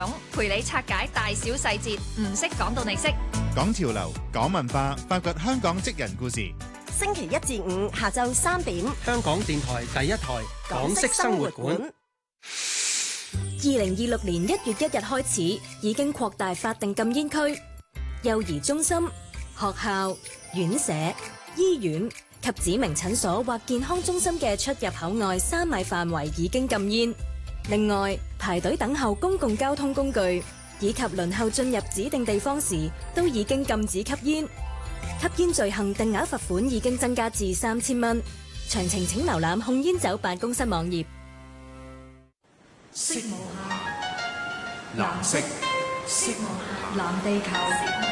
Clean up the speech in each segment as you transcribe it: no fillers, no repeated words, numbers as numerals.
陪你拆解大小細節，唔識講到你識。 講潮流，講文化，發掘香港職人故事。 星期一至五下晝3點， 香港電台第一台港式生活館。 2026年1月1日開始，已經擴大法定禁煙區，幼兒中心、學校、院舍、醫院及指明診所或健康中心嘅出入口外3米範圍已經禁煙。另外，排隊等候公共交通工具以及輪候進入指定地方時，都已經禁止吸煙。吸煙罪行定額罰款已經增加至3000蚊。詳情請瀏覽控煙酒辦公室網頁。 色無暇，藍色，色無暇，藍地球。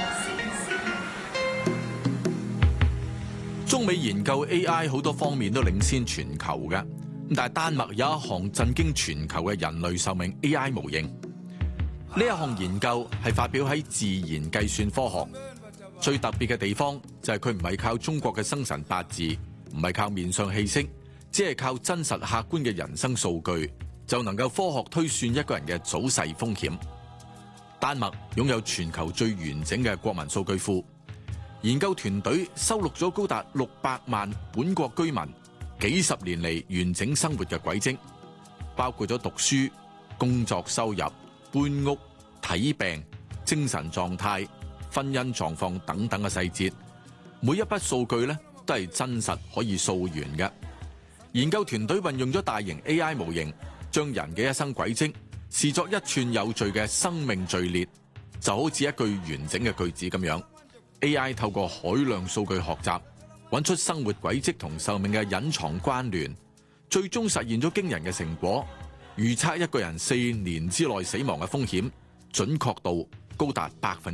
中美研究 AI 好多方面都領先全球嘅，但係丹麥有一項震驚全球嘅人類壽命 AI 模型。呢一項研究係發表喺《自然計算科學》。最特別嘅地方就係佢唔係靠中國嘅生辰八字，唔係靠面相氣息，只係靠真實客觀嘅人生數據，就能夠科學推算一個人嘅早逝風險。丹麥擁有全球最完整嘅國民數據庫，研究團隊收錄咗高達600萬本國居民幾十年嚟完整生活嘅軌跡，包括咗讀書、工作收入、搬屋、睇病、精神狀態、婚姻狀況等等嘅細節。每一筆數據咧都係真實可以溯源嘅。研究團隊運用咗大型 AI 模型，將人嘅一生軌跡視作一串有序嘅生命序列，就好似一句完整嘅句子咁樣。AI 透過海量數據學習，揾出生活軌跡同壽命嘅隱藏關聯，最終實現咗驚人嘅成果，預測一個人4年之內死亡嘅風險，準確度高達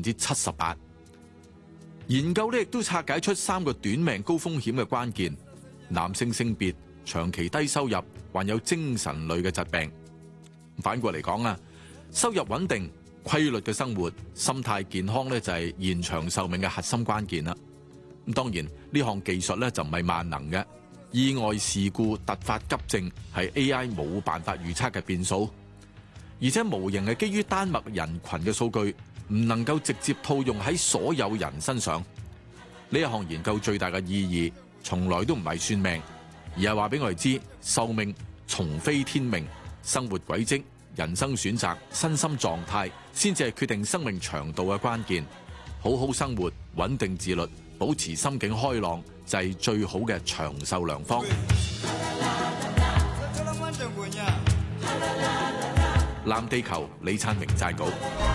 78%。研究呢亦都拆解出3個短命高風險嘅關鍵：男性性別、長期低收入、患有精神類嘅疾病。反過嚟講啊，收入穩定、規律嘅生活、心態健康咧就係延長壽命嘅核心關鍵啦。咁當然呢項技術咧就唔係萬能嘅，意外事故突發急症係 AI 冇辦法預測嘅變數，而且模型係基於丹麥人群嘅數據，唔能夠直接套用喺所有人身上。呢一項研究最大嘅意義，從來都唔係算命，而係話俾我哋知，壽命從非天命，生活軌跡、人生選擇、身心狀態，先至係決定生命長度嘅關鍵。好好生活、穩定自律、保持心境開朗，就係最好嘅長壽良方。藍地球李燦榮撰稿。